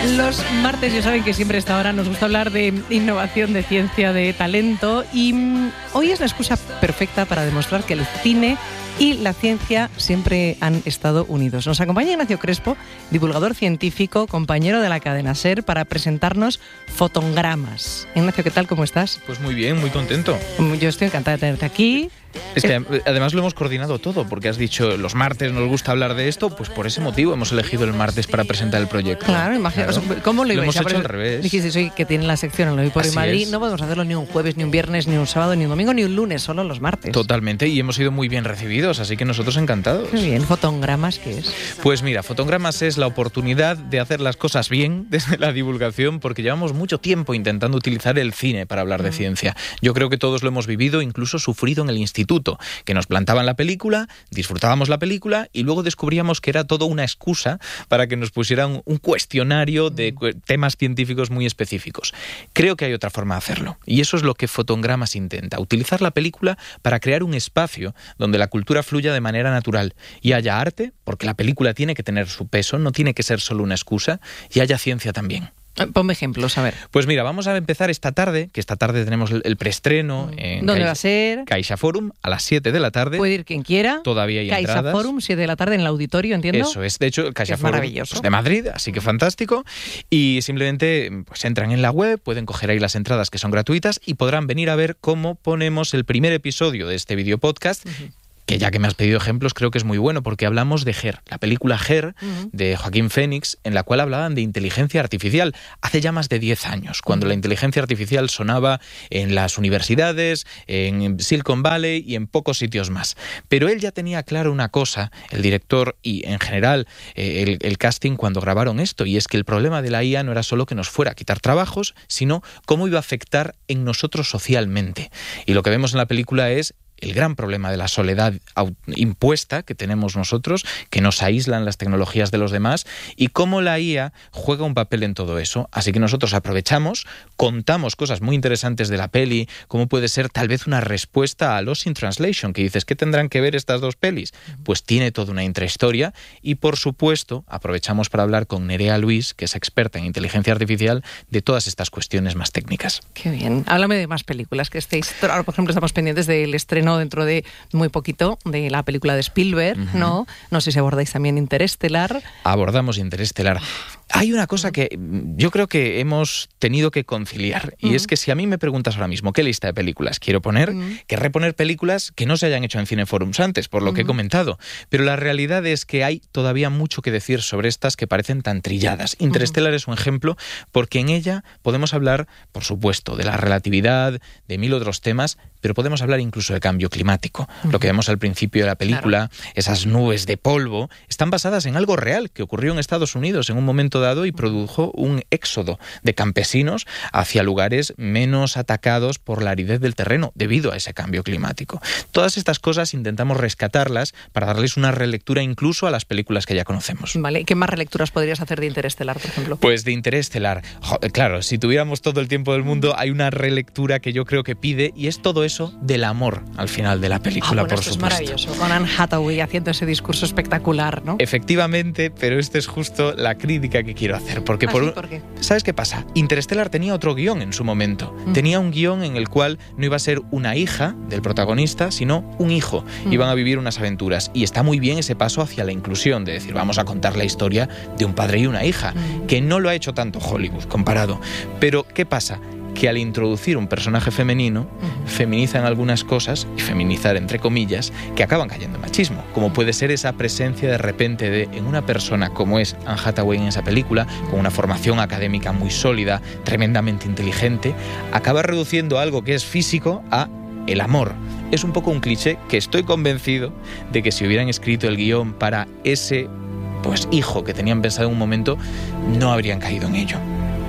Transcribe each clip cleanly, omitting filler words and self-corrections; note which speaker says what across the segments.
Speaker 1: Los martes ya saben que siempre a esta hora nos gusta hablar de innovación, de ciencia, de talento y hoy es la excusa perfecta para demostrar que el cine y la ciencia siempre han estado unidos. Nos acompaña Ignacio Crespo, divulgador científico, compañero de la cadena SER, para presentarnos Fotongramas. Ignacio, ¿qué tal? ¿Cómo estás?
Speaker 2: Pues muy bien, muy contento.
Speaker 1: Yo estoy encantada de tenerte aquí.
Speaker 2: Es que además lo hemos coordinado todo, porque has dicho los martes nos gusta hablar de esto, pues por ese motivo hemos elegido el martes para presentar el proyecto.
Speaker 1: Claro, imagínate. ¿Cómo lo
Speaker 2: hemos
Speaker 1: ibais?
Speaker 2: hecho al revés.
Speaker 1: Dijiste hoy que tienen la sección en Lo Vi por Madrid. No podemos hacerlo ni un jueves, ni un viernes, ni un sábado, ni un domingo, ni un lunes, solo los martes.
Speaker 2: Totalmente, y hemos sido muy bien recibidos, así que nosotros encantados.
Speaker 1: Qué bien. ¿Fotongramas qué es?
Speaker 2: Pues mira, Fotongramas es la oportunidad de hacer las cosas bien desde la divulgación, porque llevamos mucho tiempo intentando utilizar el cine para hablar de ciencia. Yo creo que todos lo hemos vivido, incluso sufrido en el instituto, que nos plantaban la película, disfrutábamos la película y luego descubríamos que era todo una excusa para que nos pusieran un cuestionario de temas científicos muy específicos. Creo que hay otra forma de hacerlo y eso es lo que Fotongramas intenta, utilizar la película para crear un espacio donde la cultura fluya de manera natural y haya arte, porque la película tiene que tener su peso, no tiene que ser solo una excusa, y haya ciencia también.
Speaker 1: Ponme ejemplos, a ver.
Speaker 2: Pues mira, vamos a empezar esta tarde, que esta tarde tenemos el preestreno en
Speaker 1: ¿Dónde va a ser?
Speaker 2: CaixaForum, a las 7 de la tarde.
Speaker 1: Puede ir quien quiera.
Speaker 2: Todavía hay entradas.
Speaker 1: CaixaForum, 7 de la tarde en el auditorio, entiendo.
Speaker 2: Eso es, de hecho, el CaixaForum
Speaker 1: maravilloso.
Speaker 2: Pues, de Madrid, así que fantástico. Y simplemente pues entran en la web, pueden coger ahí las entradas que son gratuitas y podrán venir a ver cómo ponemos el primer episodio de este video podcast. Que ya que me has pedido ejemplos, creo que es muy bueno, porque hablamos de Her, la película Her de Joaquín Phoenix, en la cual hablaban de inteligencia artificial hace ya más de 10 años, cuando la inteligencia artificial sonaba en las universidades, en Silicon Valley y en pocos sitios más. Pero él ya tenía claro una cosa, el director y en general el casting cuando grabaron esto, y es que el problema de la IA no era solo que nos fuera a quitar trabajos, sino cómo iba a afectar en nosotros socialmente. Y lo que vemos en la película es el gran problema de la soledad impuesta que tenemos nosotros, que nos aíslan las tecnologías de los demás, y cómo la IA juega un papel en todo eso. Así que nosotros aprovechamos, contamos cosas muy interesantes de la peli, cómo puede ser tal vez una respuesta a Lost in Translation, que dices, ¿qué tendrán que ver estas dos pelis? Pues tiene toda una intrahistoria, y por supuesto aprovechamos para hablar con Nerea Luis, que es experta en inteligencia artificial, de todas estas cuestiones más técnicas.
Speaker 1: Qué bien. Háblame de más películas que estéis. Ahora, por ejemplo, estamos pendientes del estreno dentro de muy poquito de la película de Spielberg, ¿no? No sé si abordáis también Interestelar.
Speaker 2: Abordamos Interestelar. Hay una cosa que yo creo que hemos tenido que conciliar, y es que si a mí me preguntas ahora mismo qué lista de películas quiero poner, querré poner películas que no se hayan hecho en Cineforums antes, por lo que he comentado, pero la realidad es que hay todavía mucho que decir sobre estas que parecen tan trilladas. Interestelar es un ejemplo, porque en ella podemos hablar, por supuesto, de la relatividad, de mil otros temas, pero podemos hablar incluso de cambio climático. Lo que vemos al principio de la película, esas nubes de polvo, están basadas en algo real que ocurrió en Estados Unidos en un momento dado y produjo un éxodo de campesinos hacia lugares menos atacados por la aridez del terreno debido a ese cambio climático. Todas estas cosas intentamos rescatarlas para darles una relectura incluso a las películas que ya conocemos.
Speaker 1: Vale, ¿qué más relecturas podrías hacer de Interestelar, por ejemplo?
Speaker 2: Pues de Interestelar, claro, si tuviéramos todo el tiempo del mundo, hay una relectura que yo creo que pide, y es todo eso del amor al final de la película,
Speaker 1: bueno,
Speaker 2: por
Speaker 1: esto
Speaker 2: supuesto.
Speaker 1: Es maravilloso, con Anne Hathaway haciendo ese discurso espectacular, ¿no?
Speaker 2: Efectivamente, pero esta es justo la crítica que quiero hacer, porque
Speaker 1: ¿por qué?
Speaker 2: ¿Sabes qué pasa? Interstellar tenía otro guión en su momento. Tenía un guión en el cual no iba a ser una hija del protagonista, sino un hijo. Iban a vivir unas aventuras, y está muy bien ese paso hacia la inclusión, de decir, vamos a contar la historia de un padre y una hija, que no lo ha hecho tanto Hollywood comparado. Pero, ¿qué pasa? Que al introducir un personaje femenino, feminizan algunas cosas, y feminizar entre comillas, que acaban cayendo en machismo, como puede ser esa presencia de repente en una persona como es Anne Hathaway en esa película, con una formación académica muy sólida, tremendamente inteligente, acaba reduciendo algo que es físico a el amor. Es un poco un cliché que estoy convencido de que si hubieran escrito el guión para ese hijo que tenían pensado en un momento, no habrían caído en ello.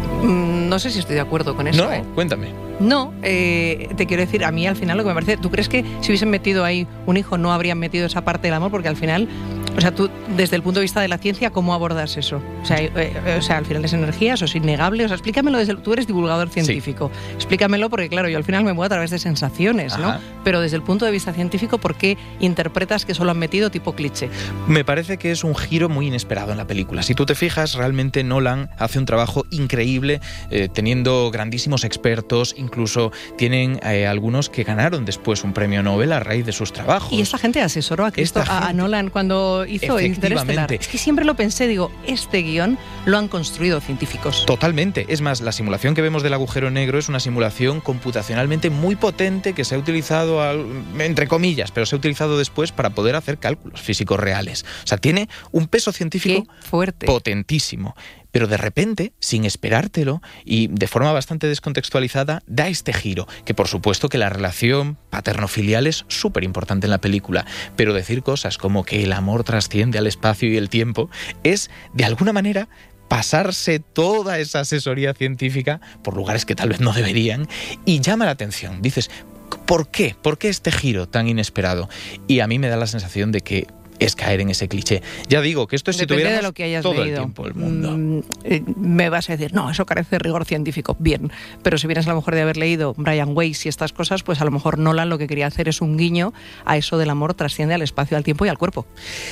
Speaker 1: No sé si estoy de acuerdo con eso.
Speaker 2: No, cuéntame.
Speaker 1: No, te quiero decir, a mí al final lo que me parece, ¿tú crees que si hubiesen metido ahí un hijo no habrían metido esa parte del amor? Porque al final O sea, tú, desde el punto de vista de la ciencia, ¿cómo abordas eso? O sea, al final es energía, eso es innegable. O sea, explícamelo tú eres divulgador científico. Sí. Explícamelo porque, claro, yo al final me muevo a través de sensaciones, ¿no? Pero desde el punto de vista científico, ¿por qué interpretas que solo han metido tipo cliché?
Speaker 2: Me parece que es un giro muy inesperado en la película. Si tú te fijas, realmente Nolan hace un trabajo increíble, teniendo grandísimos expertos, incluso tienen algunos que ganaron después un premio Nobel a raíz de sus trabajos.
Speaker 1: Y esta gente asesoró a Nolan cuando hizo Interestelar. Es que siempre lo pensé, digo, este guión lo han construido científicos.
Speaker 2: Totalmente. Es más, la simulación que vemos del agujero negro es una simulación computacionalmente muy potente que se ha utilizado, entre comillas, pero se ha utilizado después para poder hacer cálculos físicos reales. O sea, tiene un peso científico potentísimo. Pero de repente, sin esperártelo y de forma bastante descontextualizada, da este giro, que por supuesto que la relación paterno-filial es súper importante en la película, pero decir cosas como que el amor trasciende al espacio y el tiempo es, de alguna manera, pasarse toda esa asesoría científica por lugares que tal vez no deberían, y llama la atención. Dices, ¿por qué? ¿Por qué este giro tan inesperado? Y a mí me da la sensación de que es caer en ese cliché. Ya digo que esto es si tuviéramos
Speaker 1: de lo que hayas
Speaker 2: todo
Speaker 1: leído.
Speaker 2: El tiempo del mundo.
Speaker 1: Me vas a decir, no, eso carece de rigor científico. Bien, pero si vienes a lo mejor de haber leído Brian Weiss y estas cosas, pues a lo mejor Nolan lo que quería hacer es un guiño a eso del amor trasciende al espacio, al tiempo y al cuerpo.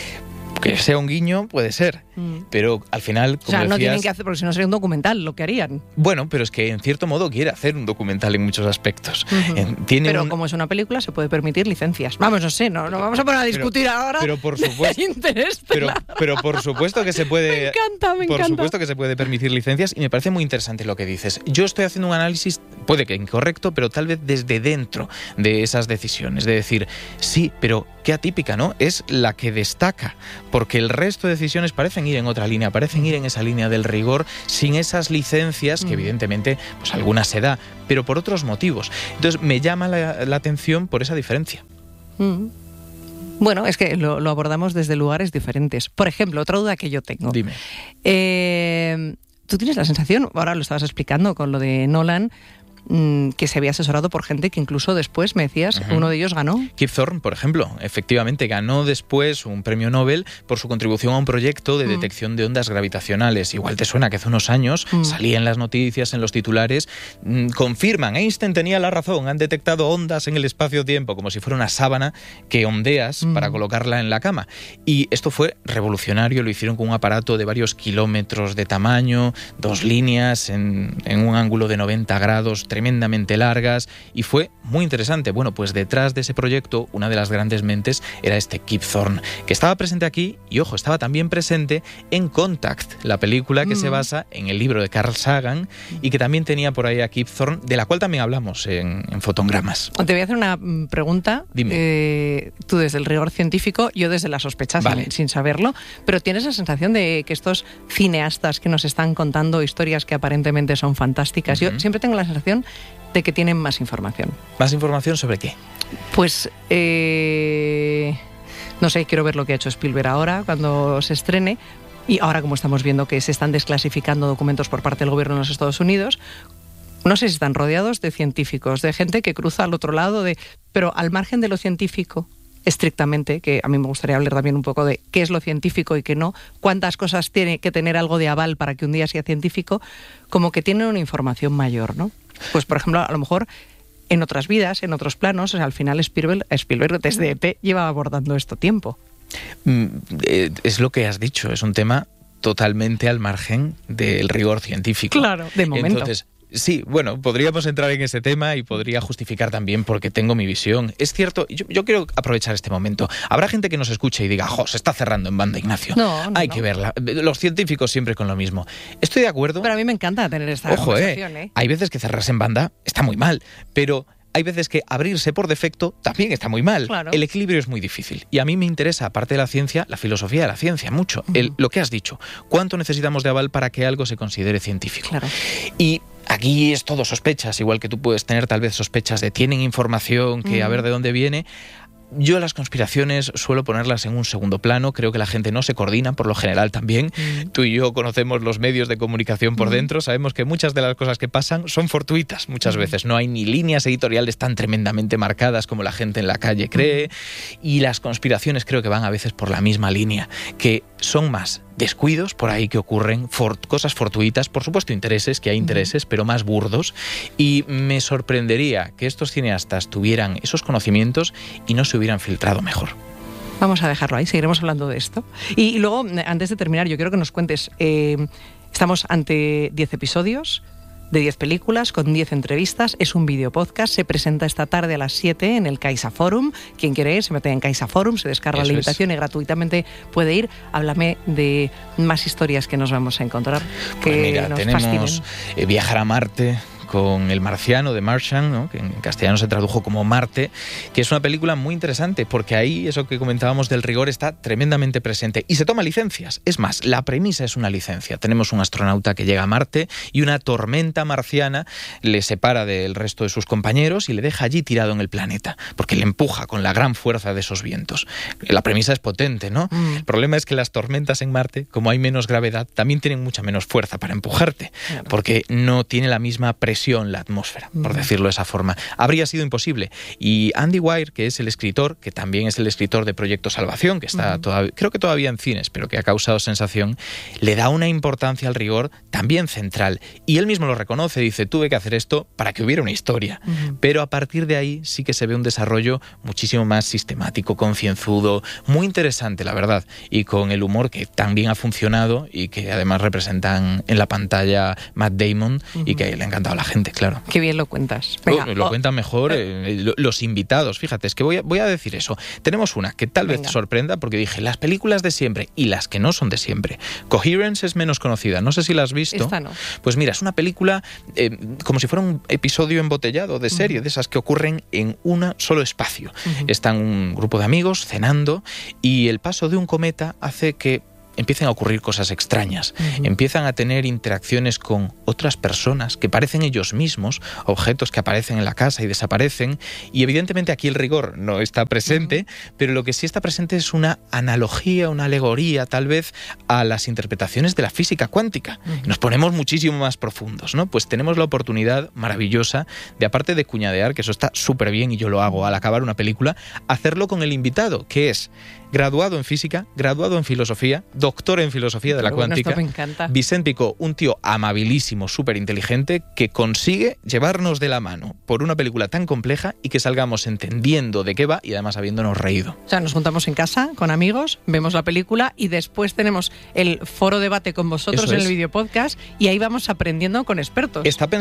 Speaker 2: Que sea un guiño puede ser, pero al final, como
Speaker 1: no
Speaker 2: decías,
Speaker 1: tienen que hacer, porque si no sería un documental lo que harían.
Speaker 2: Bueno, pero es que en cierto modo quiere hacer un documental en muchos aspectos.
Speaker 1: Pero como es una película se puede permitir licencias. Vamos, no sé, no vamos a poner a discutir ahora.
Speaker 2: Pero por supuesto, pero por supuesto que se puede.
Speaker 1: Me encanta.
Speaker 2: Por supuesto que se puede permitir licencias y me parece muy interesante lo que dices. Yo estoy haciendo un análisis, puede que incorrecto, pero tal vez desde dentro de esas decisiones, de decir, sí, pero qué atípica, ¿no? Es la que destaca, porque el resto de decisiones parecen ir en otra línea, parecen ir en esa línea del rigor, sin esas licencias que evidentemente pues algunas se da, pero por otros motivos. Entonces me llama la atención por esa diferencia.
Speaker 1: Bueno, es que lo abordamos desde lugares diferentes. Por ejemplo, otra duda que yo tengo.
Speaker 2: Dime.
Speaker 1: ¿Tú tienes la sensación, ahora lo estabas explicando con lo de Nolan, que se había asesorado por gente que incluso después, me decías, uno de ellos ganó?
Speaker 2: Kip Thorne, por ejemplo, efectivamente ganó después un premio Nobel por su contribución a un proyecto de detección de ondas gravitacionales. Igual te suena que hace unos años salía en las noticias, en los titulares, confirman, Einstein tenía la razón, han detectado ondas en el espacio-tiempo, como si fuera una sábana que ondeas para colocarla en la cama. Y esto fue revolucionario, lo hicieron con un aparato de varios kilómetros de tamaño, 2 líneas en un ángulo de 90 grados, tremendamente largas, y fue muy interesante. Bueno, pues detrás de ese proyecto, una de las grandes mentes era este Kip Thorne, que estaba presente aquí y, ojo, estaba también presente en Contact, la película que se basa en el libro de Carl Sagan y que también tenía por ahí a Kip Thorne, de la cual también hablamos en Fotogramas.
Speaker 1: Te voy a hacer una pregunta.
Speaker 2: Dime.
Speaker 1: Tú desde el rigor científico, yo desde la sospecha, sin saberlo, pero ¿tienes la sensación de que estos cineastas que nos están contando historias que aparentemente son fantásticas, yo siempre tengo la sensación de que tienen más información?
Speaker 2: ¿Más información sobre qué?
Speaker 1: Pues, no sé, quiero ver lo que ha hecho Spielberg ahora, cuando se estrene, y ahora como estamos viendo que se están desclasificando documentos por parte del gobierno de los Estados Unidos, no sé si están rodeados de científicos, de gente que cruza al otro lado, pero al margen de lo científico, estrictamente, que a mí me gustaría hablar también un poco de qué es lo científico y qué no, cuántas cosas tiene que tener algo de aval para que un día sea científico, como que tienen una información mayor, ¿no? Pues, por ejemplo, a lo mejor en otras vidas, en otros planos, o sea, al final Spielberg desde EP lleva abordando esto tiempo.
Speaker 2: Es lo que has dicho, es un tema totalmente al margen del rigor científico.
Speaker 1: Claro, de momento.
Speaker 2: Entonces, sí, bueno, podríamos entrar en ese tema y podría justificar también porque tengo mi visión. Es cierto, yo quiero aprovechar este momento. Habrá gente que nos escuche y diga, se está cerrando en banda, Ignacio. No, hay que verla. Los científicos siempre con lo mismo. Estoy de acuerdo.
Speaker 1: Pero a mí me encanta tener esta conversación.
Speaker 2: Hay veces que cerrarse en banda está muy mal, pero hay veces que abrirse por defecto también está muy mal.
Speaker 1: Claro.
Speaker 2: El equilibrio es muy difícil. Y a mí me interesa, aparte de la ciencia, la filosofía de la ciencia, mucho. Lo que has dicho. ¿Cuánto necesitamos de aval para que algo se considere científico?
Speaker 1: Claro.
Speaker 2: Y aquí es todo sospechas, igual que tú puedes tener tal vez sospechas de tienen información, que a ver de dónde viene. Yo las conspiraciones suelo ponerlas en un segundo plano. Creo que la gente no se coordina, por lo general también. Tú y yo conocemos los medios de comunicación por dentro. Sabemos que muchas de las cosas que pasan son fortuitas muchas veces. No hay ni líneas editoriales tan tremendamente marcadas como la gente en la calle cree. Y las conspiraciones creo que van a veces por la misma línea, que son más descuidos por ahí que ocurren, cosas fortuitas, por supuesto intereses, que hay intereses, pero más burdos. Y me sorprendería que estos cineastas tuvieran esos conocimientos y no se hubieran filtrado mejor.
Speaker 1: Vamos a dejarlo ahí, seguiremos hablando de esto. Y luego, antes de terminar, yo quiero que nos cuentes, estamos ante 10 episodios de 10 películas, con 10 entrevistas. Es un videopodcast, se presenta esta tarde a las 7 en el Caixa Forum. Quien quiere ir, se mete en Caixa Forum, se descarga la invitación y gratuitamente puede ir. Háblame de más historias que nos vamos a encontrar, que
Speaker 2: pues mira,
Speaker 1: nos
Speaker 2: tenemos
Speaker 1: fascinen.
Speaker 2: Viajar a Marte con El Marciano, de Martian, ¿no? Que en castellano se tradujo como Marte, que es una película muy interesante porque ahí eso que comentábamos del rigor está tremendamente presente y se toma licencias. Es más, la premisa es una licencia. Tenemos un astronauta que llega a Marte y una tormenta marciana le separa del resto de sus compañeros y le deja allí tirado en el planeta, porque le empuja con la gran fuerza de esos vientos. La premisa es potente, ¿no? El problema es que las tormentas en Marte, como hay menos gravedad, también tienen mucha menos fuerza para empujarte, porque no tiene la misma presión la atmósfera, por decirlo de esa forma. Habría sido imposible. Y Andy Weir, que es el escritor, que también es el escritor de Proyecto Salvación, que está creo que todavía en cines, pero que ha causado sensación, le da una importancia al rigor también central. Y él mismo lo reconoce, dice, tuve que hacer esto para que hubiera una historia. Pero a partir de ahí sí que se ve un desarrollo muchísimo más sistemático, concienzudo, muy interesante, la verdad, y con el humor que también ha funcionado y que además representan en la pantalla Matt Damon y que le ha encantado a la gente, claro.
Speaker 1: Qué bien lo cuentas. Venga,
Speaker 2: lo cuentan mejor los invitados. Fíjate, es que voy a decir eso. Tenemos una que tal vez te sorprenda porque dije, las películas de siempre y las que no son de siempre. Coherence es menos conocida. No sé si la has visto.
Speaker 1: Esta no.
Speaker 2: Pues mira, es una película como si fuera un episodio embotellado de serie, de esas que ocurren en un solo espacio. Están un grupo de amigos cenando y el paso de un cometa hace que empiezan a ocurrir cosas extrañas, empiezan a tener interacciones con otras personas que parecen ellos mismos, objetos que aparecen en la casa y desaparecen, y evidentemente aquí el rigor no está presente, pero lo que sí está presente es una analogía, una alegoría tal vez a las interpretaciones de la física cuántica. Nos ponemos muchísimo más profundos, ¿no? Pues tenemos la oportunidad maravillosa de, aparte de cuñadear, que eso está súper bien y yo lo hago al acabar una película, hacerlo con el invitado, que es graduado en física, graduado en filosofía, doctor en filosofía de la cuántica.
Speaker 1: Esto me encanta.
Speaker 2: Vicent Picó, un tío amabilísimo, súper inteligente, que consigue llevarnos de la mano por una película tan compleja y que salgamos entendiendo de qué va y además habiéndonos reído.
Speaker 1: O sea, nos juntamos en casa con amigos, vemos la película y después tenemos el foro debate con vosotros en el videopodcast y ahí vamos aprendiendo con expertos.
Speaker 2: Está